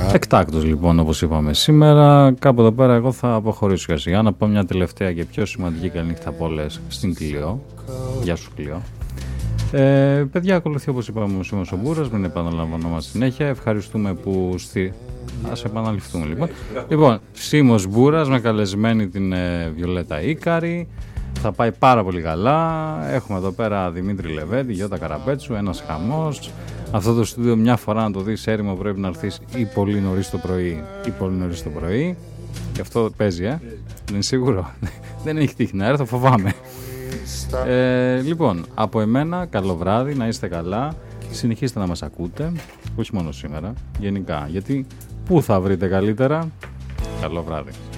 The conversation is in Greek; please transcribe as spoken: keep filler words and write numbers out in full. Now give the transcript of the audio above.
Εκτάκτος λοιπόν, όπως είπαμε σήμερα. Κάπου εδώ πέρα εγώ θα αποχωρήσω για σιγά. Να πω μια τελευταία και πιο σημαντική καληνύχτα από όλες στην Κλειό. Γεια σου Κλειό. Ε, παιδιά, ακολουθεί όπως είπαμε ο Σίμος ο Μπούρας. Μην επαναλαμβανόμαστε συνέχεια. Ευχαριστούμε που στη... Ας επαναληφθούμε λοιπόν. Λοιπόν, Σίμος Μπούρας με καλεσμένη την ε, Βιολέτα Ίκαρη. Θα πάει πάρα πολύ καλά. Έχουμε εδώ πέρα Δημήτρη Λεβέντη, Γιώτα Καραπέτσου, ένας χαμός. Αυτό το στούντιο μια φορά να το δεις έρημο πρέπει να έρθεις ή πολύ νωρίς το πρωί ή πολύ νωρίς το πρωί. Και αυτό παίζει, ε. Δεν είναι σίγουρο. Δεν έχει τύχει να έρθω, φοβάμαι. Ε, λοιπόν, από εμένα καλό βράδυ, να είστε καλά. Συνεχίστε να μας ακούτε, όχι μόνο σήμερα, γενικά. Γιατί πού θα βρείτε καλύτερα? Καλό βράδυ.